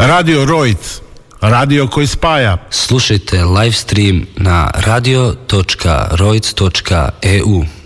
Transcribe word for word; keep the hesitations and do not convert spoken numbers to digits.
Radio Rojc, radio koji spaja. Slušajte live stream na radio točka rojc točka e u.